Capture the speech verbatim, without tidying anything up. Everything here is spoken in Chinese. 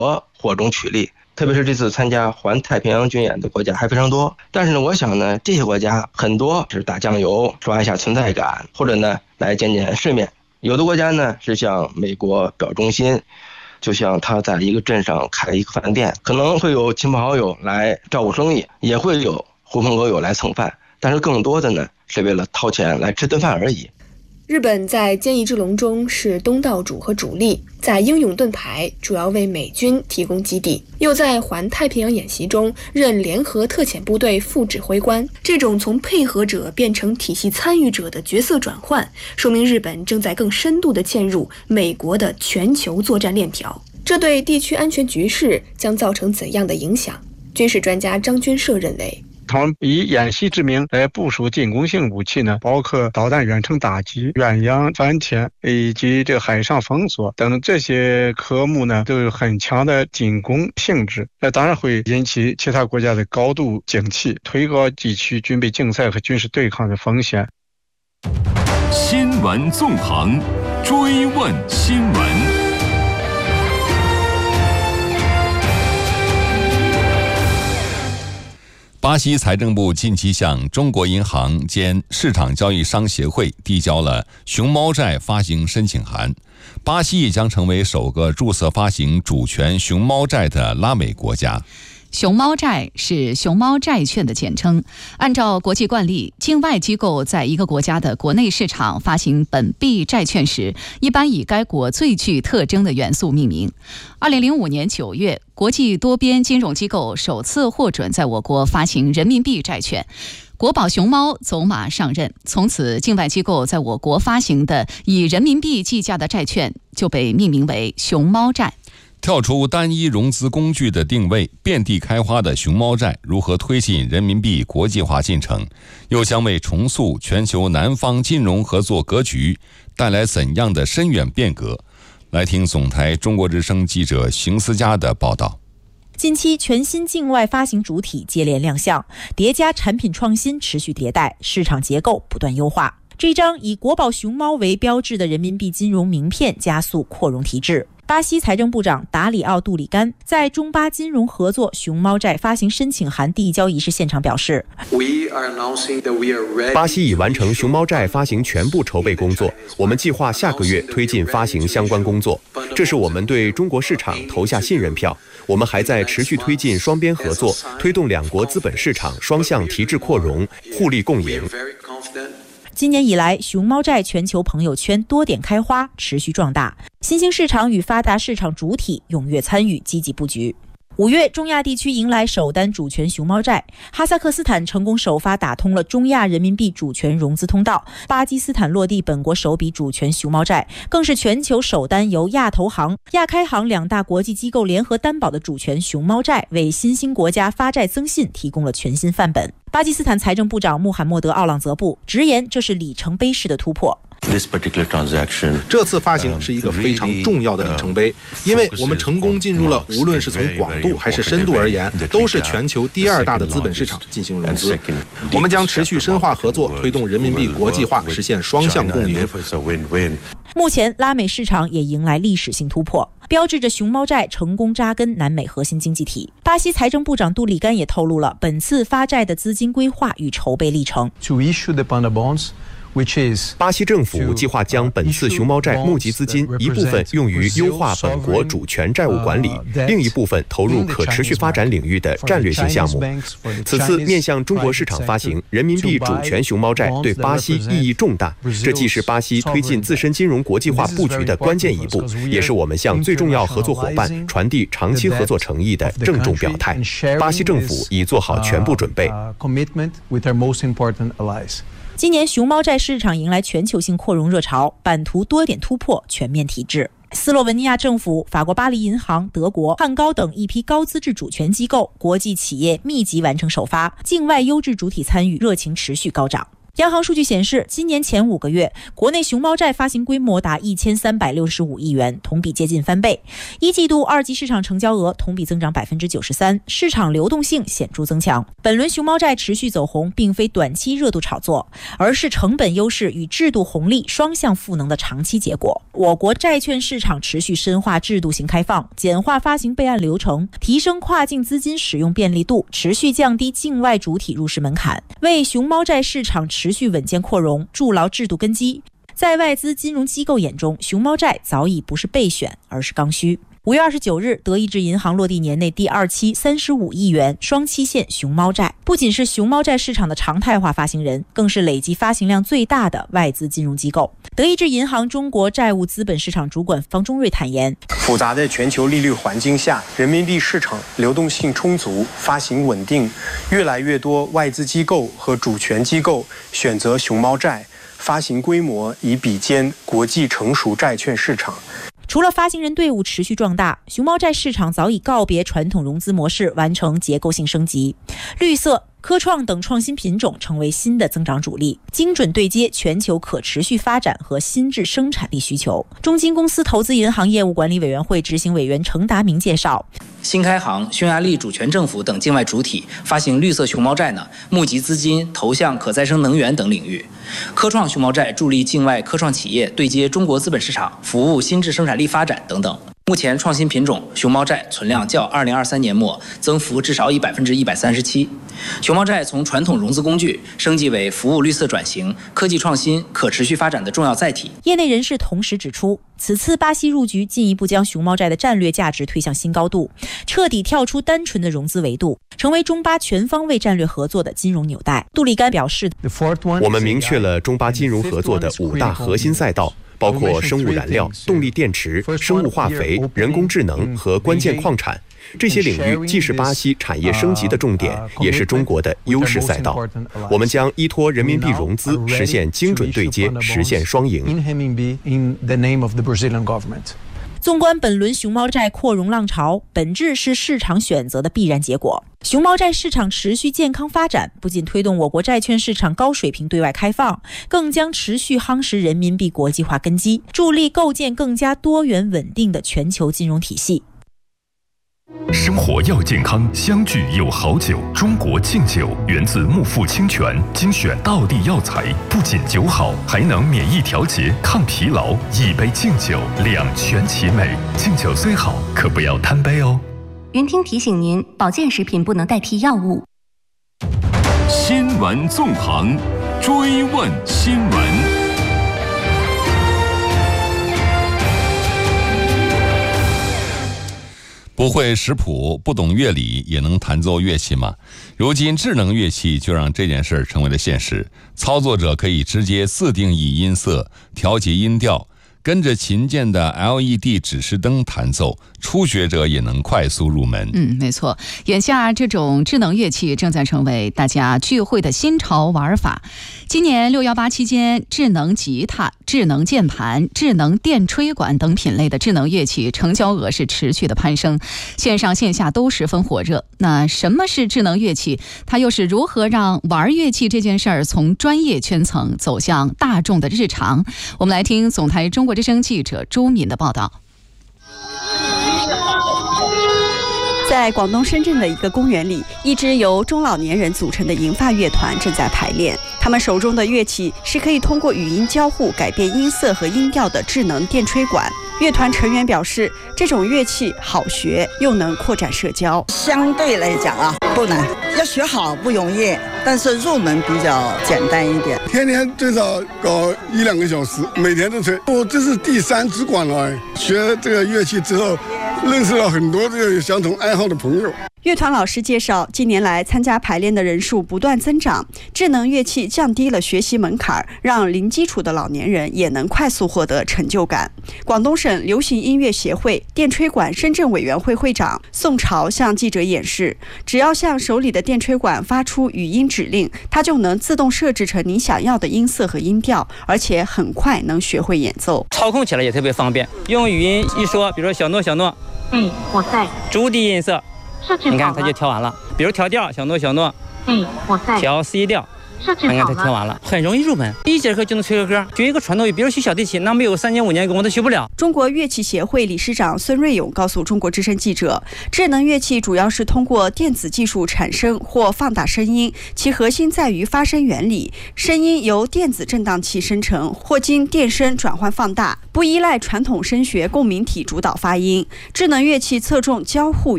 火中取栗，特别是这次参加环太平洋军演的国家还非常多。但是呢，我想呢，这些国家很多是打酱油，刷一下存在感，或者呢来见见世面。有的国家呢是向美国表忠心，就像他在一个镇上开一个饭店，可能会有亲朋好友来照顾生意，也会有狐朋狗友来蹭饭，但是更多的呢是为了掏钱来吃顿饭而已。 日本在坚毅之龙中是东道主和主力，在英勇盾牌主要为美军提供基地，又在环太平洋演习中任联合特遣部队副指挥官。这种从配合者变成体系参与者的角色转换，说明日本正在更深度地嵌入美国的全球作战链条。这对地区安全局势将造成怎样的影响？军事专家张军社认为， 他们以演习之名来部署进攻性武器呢，包括导弹远程打击、远洋反潜以及这个海上封锁等这些科目呢，都有很强的进攻性质。那当然会引起其他国家的高度警惕，推高地区军备竞赛和军事对抗的风险。 新闻纵横，追问新闻。巴西财政部近期向中国银行兼市场交易商协会递交了熊猫债发行申请函，巴西也将成为首个注册发行主权熊猫债的拉美国家。 熊猫债是熊猫债券的简称。按照国际惯例，境外机构在一个国家的国内市场发行本币债券时，一般以该国最具特征的元素命名。二零零五年九月，国际多边金融机构首次获准在我国发行人民币债券。国宝熊猫走马上任，从此境外机构在我国发行的以人民币计价的债券就被命名为熊猫债。 跳出单一融资工具的定位，遍地开花的熊猫债如何推进人民币国际化进程，又将为重塑全球南方金融合作格局带来怎样的深远变革？来听总台中国之声记者邢思佳的报道。 近期全新境外发行主体接连亮相，叠加产品创新持续迭代，市场结构不断优化。这张以国宝熊猫为标志的人民币金融名片加速扩容提质。巴西财政部长达里奥·杜里甘在中巴金融合作熊猫债发行申请函递交仪式现场表示， 巴西已完成熊猫债发行全部筹备工作，我们计划下个月推进发行相关工作，这是我们对中国市场投下信任票。我们还在持续推进双边合作，推动两国资本市场双向提质扩容，互利共赢。 今年以来，熊猫债全球朋友圈多点开花，持续壮大，新兴市场与发达市场主体踊跃参与，积极布局。五月，中亚地区迎来首单主权熊猫债，哈萨克斯坦成功首发打通了中亚人民币主权融资通道，巴基斯坦落地本国首笔主权熊猫债，更是全球首单由亚投行、亚开行两大国际机构联合担保的主权熊猫债，为新兴国家发债增信提供了全新范本。巴基斯坦财政部长穆罕默德·奥朗泽布直言，这是里程碑式的突破。 这次发行是一个非常重要的里程碑，因为我们成功进入了无论是从广度还是深度而言，都是全球第二大的资本市场进行融资。我们将持续深化合作，推动人民币国际化，实现双向共赢。 目前，拉美市场也迎来历史性突破，标志着熊猫债成功扎根南美核心经济体。巴西财政部长杜里甘也透露了本次发债的资金规划与筹备历程。 巴西政府计划将本次熊猫债募集资金一部分用于优化本国主权债务管理，另一部分投入可持续发展领域的战略性项目。此次面向中国市场发行人民币主权熊猫债对巴西意义重大，这既是巴西推进自身金融国际化布局的关键一步，也是我们向最重要合作伙伴传递长期合作诚意的郑重表态。巴西政府已做好全部准备。 今年熊猫债市场迎来全球性扩容热潮，版图多点突破，全面提质。斯洛文尼亚政府、法国巴黎银行、德国汉高等一批高资质主权机构、国际企业密集完成首发，境外优质主体参与热情持续高涨。 央行数据显示，今年前五个月，国内熊猫债发行规模达一千三百六十五亿元，同比接近翻倍。一季度二级市场成交额同比增长百分之九十三，市场流动性显著增强。本轮熊猫债持续走红，并非短期热度炒作，而是成本优势与制度红利双向赋能的长期结果。我国债券市场持续深化制度性开放，简化发行备案流程，提升跨境资金使用便利度，持续降低境外主体入市门槛，为熊猫债市场持续稳健扩容筑牢制度根基。在外资金融机构眼中，熊猫债早已不是备选，而是刚需。五月二十九日，德意志银行落地年内第二期三十五亿元双期限熊猫债，不仅是熊猫债市场的常态化发行人，更是累计发行量最大的外资金融机构。德意志银行中国债务资本市场主管方中瑞坦言， 复杂的全球利率环境下，人民币市场流动性充足，发行稳定，越来越多外资机构和主权机构选择熊猫债，发行规模已比肩国际成熟债券市场。 除了发行人队伍持续壮大，熊猫债市场早已告别传统融资模式，完成结构性升级。绿色、科创等创新品种成为新的增长主力，精准对接全球可持续发展和新质生产力需求。中金公司投资银行业务管理委员会执行委员程达明介绍， 新开行、匈牙利主权政府等境外主体发行绿色熊猫债呢，募集资金投向可再生能源等领域；科创熊猫债助力境外科创企业对接中国资本市场，服务新质生产力发展等等。目前创新品种熊猫债存量较二零二三年末增幅至少以百分之一百三十七。熊猫债从传统融资工具升级为服务绿色转型、科技创新、可持续发展的重要载体。 业内人士同时指出，此次巴西入局进一步将熊猫债的战略价值推向新高度，彻底跳出单纯的融资维度，成为中巴全方位战略合作的金融纽带。杜立干表示， 我们明确了中巴金融合作的五大核心赛道，包括生物燃料、动力电池、生物化肥、人工智能和关键矿产。这些领域既是巴西产业升级的重点，也是中国的优势赛道。我们将依托人民币融资，实现精准对接，实现双赢。 纵观本轮熊猫债扩容浪潮，本质是市场选择的必然结果。熊猫债市场持续健康发展，不仅推动我国债券市场高水平对外开放，更将持续夯实人民币国际化根基，助力构建更加多元稳定的全球金融体系。 生活要健康，相聚有好酒。中国敬酒源自木富清泉精选道地药材，不仅酒好，还能免疫调节、抗疲劳。一杯敬酒，两全其美。敬酒虽好，可不要贪杯哦。 云听提醒您，保健食品不能代替药物。 新闻纵横，追问新闻。 不会识谱，不懂乐理，也能弹奏乐器吗？如今智能乐器就让这件事成为了现实。操作者可以直接自定义音色，调节音调，跟着琴键的 L E D 指示灯弹奏，初学者也能快速入门。 嗯，没错，眼下这种智能乐器正在成为大家聚会的新潮玩法。今年六一八期间，智能吉他、智能键盘、智能电吹管等品类的智能乐器成交额是持续的攀升，线上线下都十分火热。那什么是智能乐器？它又是如何让玩乐器这件事儿从专业圈层走向大众的日常？我们来听总台中国之声记者周敏的报道。 在广东深圳的一个公园里，一支由中老年人组成的银发乐团正在排练。他们手中的乐器是可以通过语音交互改变音色和音调的智能电吹管。乐团成员表示，这种乐器好学，又能扩展社交。 相对来讲啊，不难，要学好不容易，但是入门比较简单一点。 天天最少搞一两个小时，每天都吹。我这是第三支管了，学这个乐器之后，认识了很多这个有相同爱好的朋友。 乐团老师介绍，近年来参加排练的人数不断增长，智能乐器降低了学习门槛，让零基础的老年人也能快速获得成就感。广东省流行音乐协会电吹管深圳委员会会长宋朝向记者演示，只要向手里的电吹管发出语音指令，它就能自动设置成你想要的音色和音调，而且很快能学会演奏。 操控起来也特别方便，用语音一说，比如说小诺小诺， 嗯，我在。 逐低音色。你看，它就调完了。比如调调，小诺小诺， 嗯，我在。 调 C 调， 刚刚才听完了，很容易入门，第一节课就能吹个歌，学一个传统乐，比如学小提琴，那没有三年五年功我都学不了。 中国乐器协会理事长孙瑞勇告诉中国之声记者，智能乐器主要是通过电子技术产生或放大声音，其核心在于发声原理，声音由电子振荡器生成或经电声转换放大，不依赖传统声学共鸣体主导发音。智能乐器侧重交互